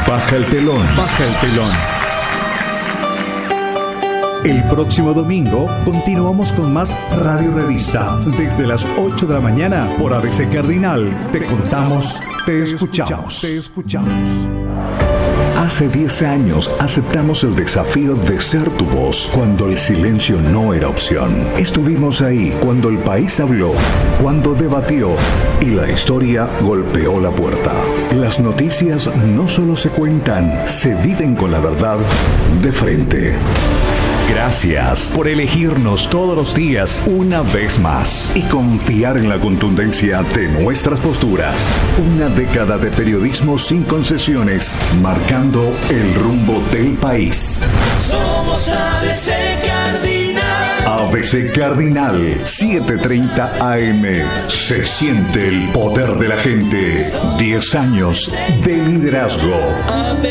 Baja el telón. Baja el telón. El próximo domingo continuamos con más Radio Revista. Desde las 8 de la mañana por ABC Cardinal. Te contamos, te escuchamos. Te escuchamos. Hace 10 años aceptamos el desafío de ser tu voz cuando el silencio no era opción. Estuvimos ahí cuando el país habló, cuando debatió y la historia golpeó la puerta. Las noticias no solo se cuentan, se viven con la verdad de frente. Gracias por elegirnos todos los días una vez más y confiar en la contundencia de nuestras posturas. Una década de periodismo sin concesiones, marcando el rumbo del país. Somos ABC Cardinal. ABC Cardinal, 7:30 AM. Se siente el poder de la gente. 10 años de liderazgo.